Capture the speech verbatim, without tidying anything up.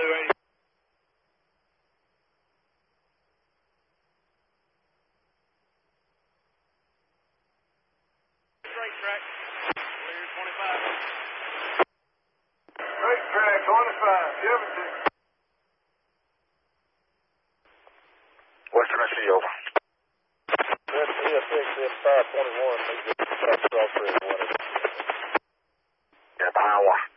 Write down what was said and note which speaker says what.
Speaker 1: eighty. Straight track. Clear twenty-five. Straight track, twenty-five. Jefferson.
Speaker 2: Western S C, over.
Speaker 3: That's E S six, F five twenty-one. Cross three, one.
Speaker 2: Yeah, behind one.